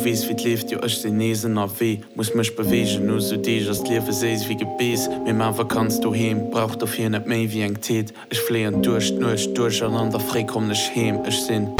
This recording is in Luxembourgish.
wees wie lebt jo ech den nesen a weh muss mech bewegen no so de as liewe sees wie gebees mir mawer kannst du heem braucht auf hier net méi wie eng teet ich fleen durcht nuch durcheinander frékommnech heem ech sinn